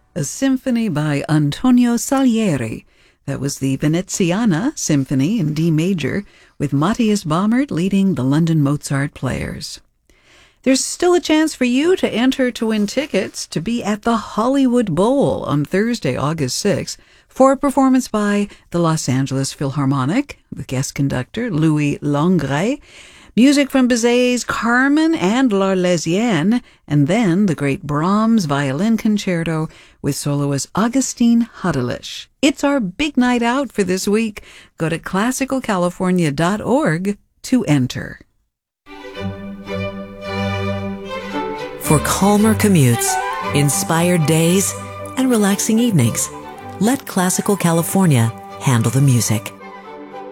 a symphony by Antonio Salieri. That was the Veneziana Symphony in D major, with Matthias Baumert leading the London Mozart Players. There's still a chance for you to enter to win tickets to be at the Hollywood Bowl on Thursday, August 6th, for a performance by the Los Angeles Philharmonic, with guest conductor Louis Langret, music from Bizet's Carmen and L'Arlésienne, and then the great Brahms Violin Concerto with soloist Augustin Hadelich. It's our big night out for this week. Go to classicalcalifornia.org to enter. For calmer commutes, inspired days, and relaxing evenings, let Classical California handle the music.